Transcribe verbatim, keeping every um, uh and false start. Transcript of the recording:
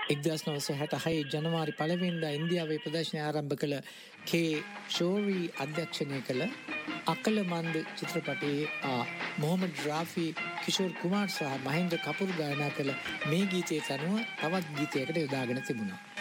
එක්දහස් නවසිය හැටහය ජනවාරි පළවෙනිදා ඉන්දියාවේ ප්‍රදර්ශනය ආරම්භ කළ කේ ෂෝරි අධ්‍යක්ෂණය කළ අකල මන්ද චිත්‍රපටයේ ආ මොහමඩ් රාෆි, කිෂෝර් කුමාර් සහ මහේන්ද්‍ර කපූර් ගායනා කළ මේ ගීතයට අනුව තවත් ගීතයකට යොදාගෙන තිබුණා.